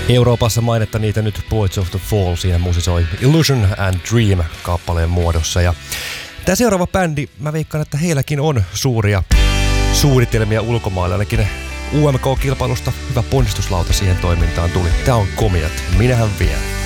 Euroopassa mainetta niitä nyt Poets of the Fall, siinä musisoi Illusion and Dream kappaleen muodossa. Ja tämä seuraava bändi, mä veikkaan, että heilläkin on suuria suunnitelmia ulkomailla, ainakin UMK-kilpailusta hyvä ponnistuslauta siihen toimintaan tuli. Tää on Komiat, minähän vien.